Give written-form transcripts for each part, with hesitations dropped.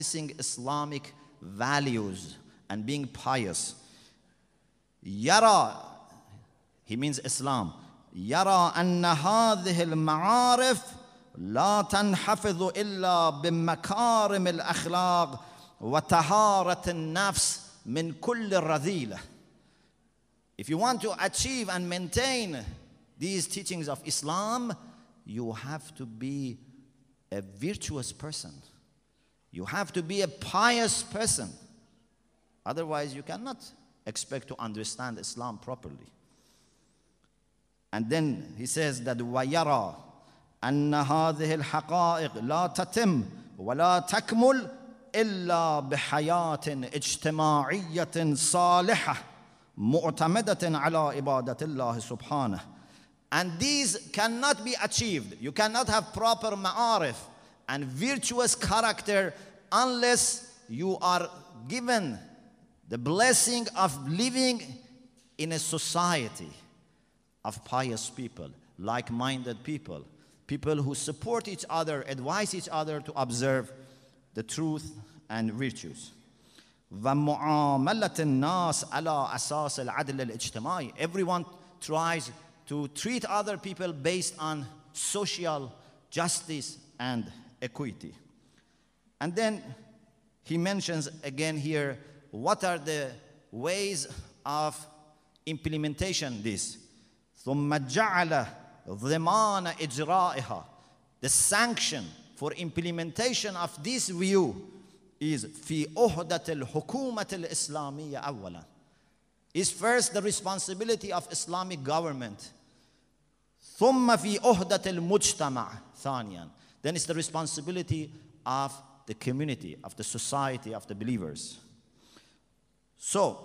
Islamic values and being pious. Yara, he means Islam. يرى أن هذه المعارف لا تنحفظ إلا بمكارم الأخلاق وطهارة النفس من كل الرذيلة. If you want to achieve and maintain these teachings of Islam, you have to be a virtuous person. You have to be a pious person. Otherwise, you cannot expect to understand Islam properly. And then he says that وَيَرَى أَنَّ هَذِهِ الْحَقَائِقِ لَا تَتِمُّ وَلَا تَكْمُلُ إِلَّا بِحَيَاةٍ اجْتِمَاعِيَّةٍ صَالِحَةٍ مُعْتَمَدَةٍ عَلَى عِبَادَةِ اللَّهِ سُبْحَانَهُ. And these cannot be achieved. You cannot have proper ma'arif and virtuous character unless you are given the blessing of living in a society of pious people, like-minded people, people who support each other, advise each other to observe the truth and virtues. وَمُعَامَلَةِ النَّاسِ عَلَى أَسَاسِ الْعَدْلِ الْإِجْتِمَاعِي. Everyone tries to treat other people based on social justice and equity. And then he mentions again here, what are the ways of implementation this? ثُمَّ جَعَلَ ضِمَانَ إِجْرَائِهَا. The sanction for implementation of this view is في أُهْدَةِ الْحُكُومَةِ الْإِسْلَامِيَّةِ أولا. Is first the responsibility of Islamic government. ثُمَّ فِي أُهْدَةِ الْمُجْتَمَعِ ثانيا. Then it's the responsibility of the community, of the society, of the believers. So,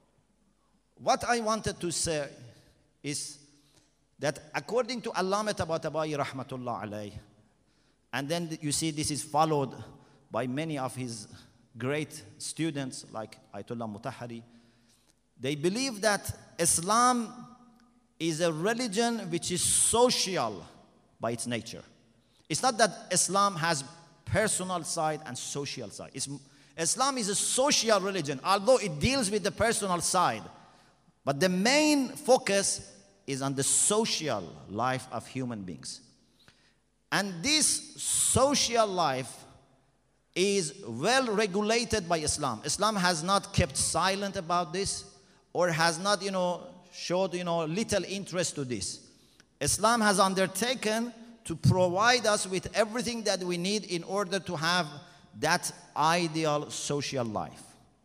what I wanted to say is that according to Allama Tabatabai rahmatullah alayh, and then you see this is followed by many of his great students like Ayatollah Mutahari, they believe that Islam is a religion which is social by its nature. It's not that Islam has personal side and social side. Islam is a social religion, although it deals with the personal side. But the main focus is on the social life of human beings. And this social life is well regulated by Islam. Islam has not kept silent about this or has not, showed, little interest to this. Islam has undertaken to provide us with everything that we need in order to have that ideal social life.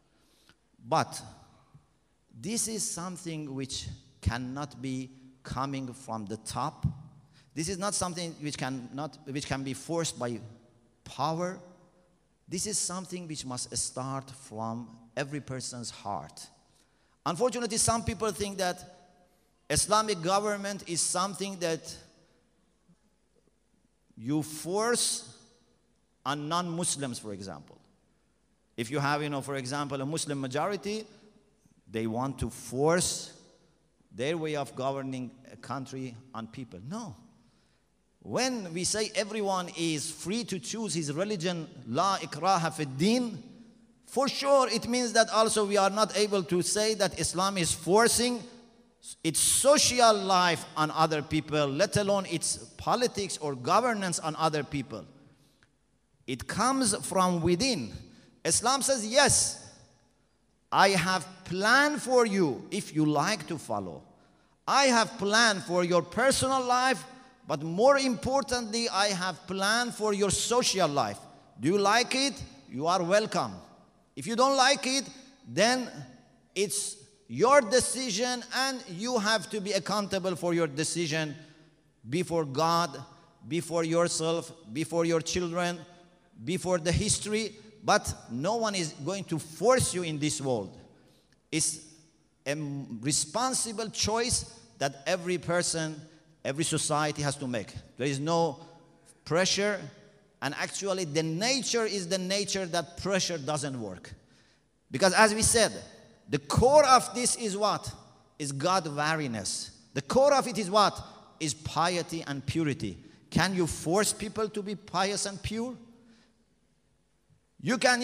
But this is something which cannot be coming from the top. This is not something which can be forced by power. This is something which must start from every person's heart. Unfortunately, some people think that Islamic government is something that you force on non-Muslims, for example. If you have, for example, a Muslim majority, they want to force their way of governing a country on people. No. When we say everyone is free to choose his religion, la ikraha fi din, for sure it means that also we are not able to say that Islam is forcing its social life on other people, let alone its politics or governance on other people. It comes from within. Islam says, yes, I have planned for you if you like to follow. I have planned for your personal life, but more importantly, I have planned for your social life. Do you like it? You are welcome. If you don't like it, then it's your decision and you have to be accountable for your decision before God, before yourself, before your children, before the history. But no one is going to force you in this world. It's a responsible choice that every person, every society has to make. There is no pressure, and actually the nature is the nature that pressure doesn't work. Because as we said, the core of this is what? Is God-wariness. The core of it is what? Is piety and purity. Can you force people to be pious and pure? You can